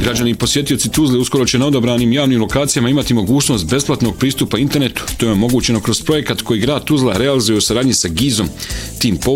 Građani i posjetioci Tuzle uskoro će na odabranim javnim lokacijama imati mogućnost besplatnog pristupa internetu. To je omogućeno kroz projekat koji grad Tuzla realizuje u saradnji sa GIZ-om. Tim